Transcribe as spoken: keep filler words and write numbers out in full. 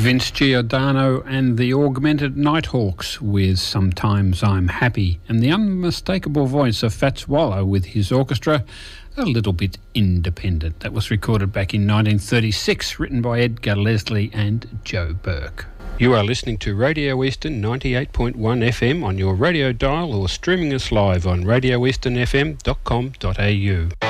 Vince Giordano and the Augmented Nighthawks with Sometimes I'm Happy, and the unmistakable voice of Fats Waller with his orchestra, A Little Bit Independent. That was recorded back in nineteen thirty-six, written by Edgar Leslie and Joe Burke. You are listening to Radio Eastern ninety-eight point one F M on your radio dial, or streaming us live on radio eastern f m dot com dot a u.